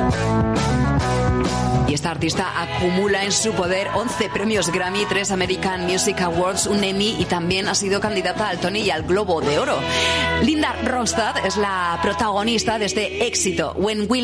Y esta artista acumula en su poder 11 premios Grammy, 3 American Music Awards, un Emmy y también ha sido candidata al Tony y al Globo de Oro. Linda Ronstadt es la protagonista de este éxito, When We